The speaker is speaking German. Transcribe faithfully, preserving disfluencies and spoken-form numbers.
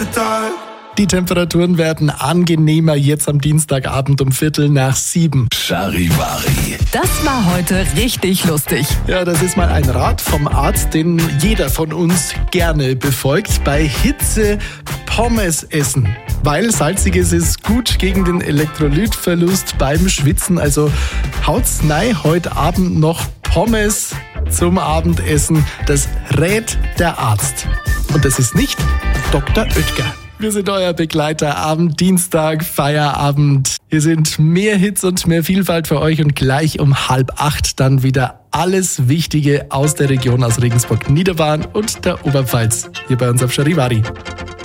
Die Temperaturen werden angenehmer jetzt am Dienstagabend um Viertel nach sieben. Charivari. Das war heute richtig lustig. Ja, das ist mal ein Rat vom Arzt, den jeder von uns gerne befolgt. Bei Hitze Pommes essen. Weil Salziges ist gut gegen den Elektrolytverlust beim Schwitzen. Also haut's rein heute Abend noch Pommes zum Abendessen. Das rät der Arzt. Und das ist nicht Doktor Oetker. Wir sind euer Begleiter am Dienstag, Feierabend. Hier sind mehr Hits und mehr Vielfalt für euch und gleich um halb acht dann wieder alles Wichtige aus der Region, aus Regensburg, Niederbayern und der Oberpfalz. Hier bei uns auf Charivari.